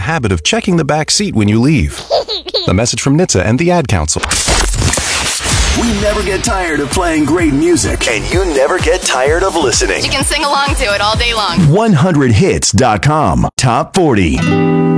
habit of checking the back seat when you leave. A message from NHTSA and the Ad Council. We never get tired of playing great music, and you never get tired of listening. You can sing along to it all day long. 100hits.com. Top 40.